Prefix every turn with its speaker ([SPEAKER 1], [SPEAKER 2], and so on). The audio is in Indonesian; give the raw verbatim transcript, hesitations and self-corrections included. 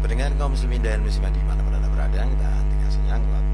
[SPEAKER 1] Pendengar kaum muslimin dan muslimat di mana Anda berada, kita hentikan senyap.